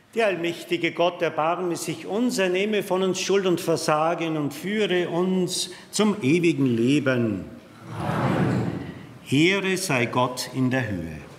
Der allmächtige Gott erbarme sich uns, er nehme von uns Schuld und Versagen und führe uns zum ewigen Leben. Amen. Ehre sei Gott in der Höhe.